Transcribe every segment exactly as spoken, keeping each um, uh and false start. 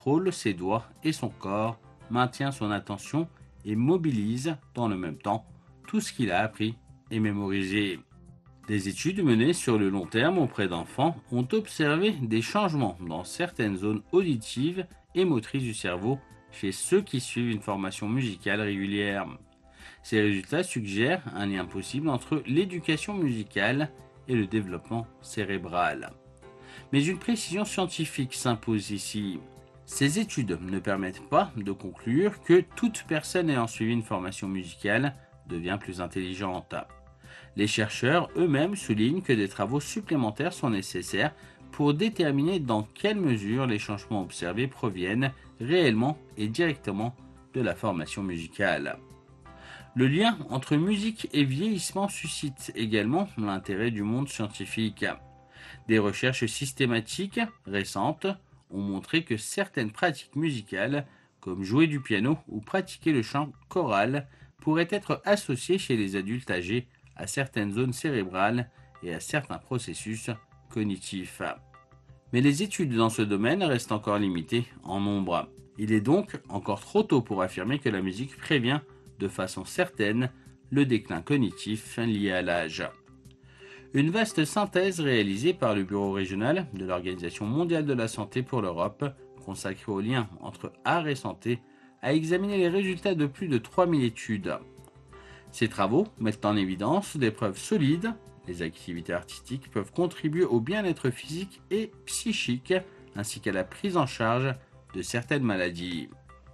contrôle ses doigts et son corps, maintient son attention et mobilise dans le même temps tout ce qu'il a appris et mémorisé. Des études menées sur le long terme auprès d'enfants ont observé des changements dans certaines zones auditives et motrices du cerveau chez ceux qui suivent une formation musicale régulière. Ces résultats suggèrent un lien possible entre l'éducation musicale et le développement cérébral. Mais une précision scientifique s'impose ici. Ces études ne permettent pas de conclure que toute personne ayant suivi une formation musicale devient plus intelligente. Les chercheurs eux-mêmes soulignent que des travaux supplémentaires sont nécessaires pour déterminer dans quelle mesure les changements observés proviennent réellement et directement de la formation musicale. Le lien entre musique et vieillissement suscite également l'intérêt du monde scientifique. Des recherches systématiques récentes ont montré que certaines pratiques musicales, comme jouer du piano ou pratiquer le chant choral, pourraient être associées chez les adultes âgés à certaines zones cérébrales et à certains processus cognitifs. Mais les études dans ce domaine restent encore limitées en nombre. Il est donc encore trop tôt pour affirmer que la musique prévient de façon certaine le déclin cognitif lié à l'âge. Une vaste synthèse réalisée par le Bureau régional de l'Organisation mondiale de la santé pour l'Europe, consacrée au lien entre art et santé, a examiné les résultats de plus de trois mille études. Ces travaux mettent en évidence des preuves solides. Les activités artistiques peuvent contribuer au bien-être physique et psychique, ainsi qu'à la prise en charge de certaines maladies.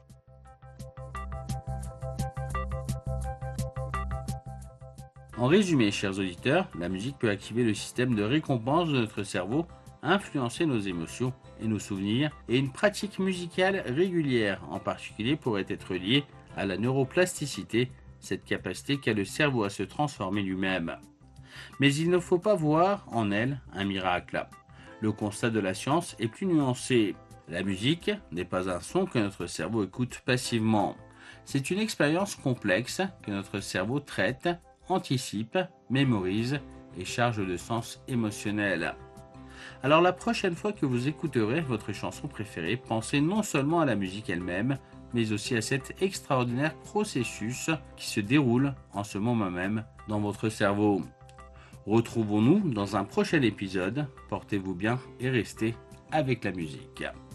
En résumé, chers auditeurs, la musique peut activer le système de récompense de notre cerveau, influencer nos émotions et nos souvenirs, et une pratique musicale régulière en particulier pourrait être liée à la neuroplasticité, cette capacité qu'a le cerveau à se transformer lui-même. Mais il ne faut pas voir en elle un miracle. Le constat de la science est plus nuancé. La musique n'est pas un son que notre cerveau écoute passivement. C'est une expérience complexe que notre cerveau traite, anticipe, mémorise et charge de sens émotionnel. Alors la prochaine fois que vous écouterez votre chanson préférée, pensez non seulement à la musique elle-même, mais aussi à cet extraordinaire processus qui se déroule en ce moment même dans votre cerveau. Retrouvons-nous dans un prochain épisode. Portez-vous bien et restez avec la musique.